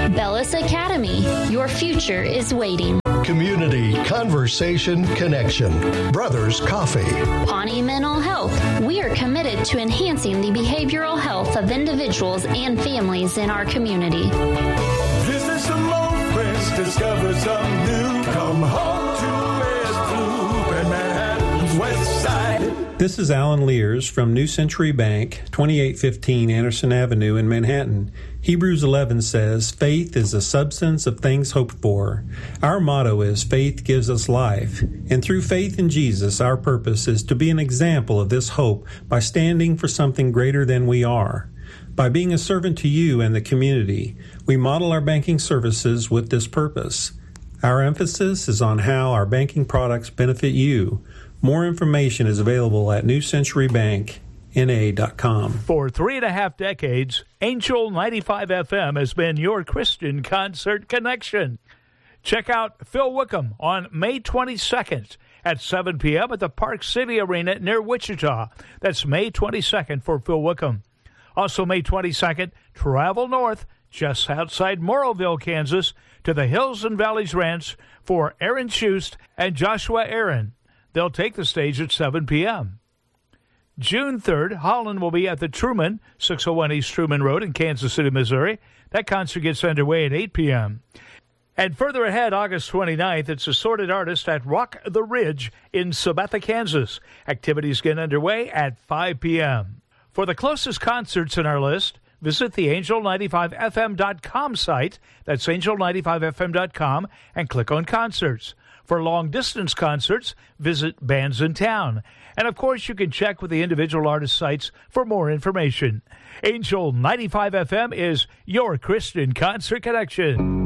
Bellis Academy, your future is waiting. Community Conversation Connection. Brothers Coffee. Pawnee Mental Health. We are committed to enhancing the behavioral health of individuals and families in our community. Visit some old friends, discover some new. Come home to West Loop and Manhattan's West Side. This is Alan Lears from New Century Bank, 2815 Anderson Avenue in Manhattan. Hebrews 11 says, faith is the substance of things hoped for. Our motto is, faith gives us life. And through faith in Jesus, our purpose is to be an example of this hope by standing for something greater than we are. By being a servant to you and the community, we model our banking services with this purpose. Our emphasis is on how our banking products benefit you. More information is available at newcenturybankna.com. For 3.5 decades, Angel 95 FM has been your Christian concert connection. Check out Phil Wickham on May 22nd at 7 p.m. at the Park City Arena near Wichita. That's May 22nd for Phil Wickham. Also May 22nd, travel north just outside Morrowville, Kansas, to the Hills and Valleys Ranch for Aaron Schust and Joshua Aaron. They'll take the stage at 7 p.m. June 3rd, Holland will be at the Truman, 601 East Truman Road in Kansas City, Missouri. That concert gets underway at 8 p.m. And further ahead, August 29th, it's Assorted Artists at Rock the Ridge in Sabetha, Kansas. Activities get underway at 5 p.m. For the closest concerts in our list, visit the angel95fm.com site. That's angel95fm.com and click on concerts. For long-distance concerts, visit Bands in Town. And, of course, you can check with the individual artist sites for more information. Angel 95 FM is your Christian concert connection.